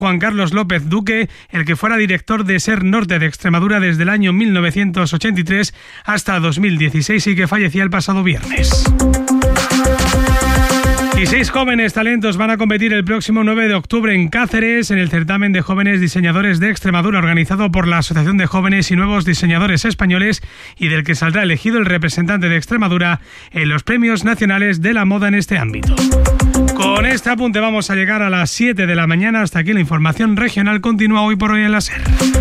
Juan Carlos López Duque, el que fuera director de SER Norte de Extremadura desde el año 1983 hasta 2016 y que fallecía el pasado viernes. Y 6 jóvenes talentos van a competir el próximo 9 de octubre en Cáceres en el certamen de jóvenes diseñadores de Extremadura organizado por la Asociación de Jóvenes y Nuevos Diseñadores Españoles y del que saldrá elegido el representante de Extremadura en los premios nacionales de la moda en este ámbito. Con este apunte vamos a llegar a las 7 de la mañana. Hasta aquí la información regional. Continúa Hoy por Hoy en la SER.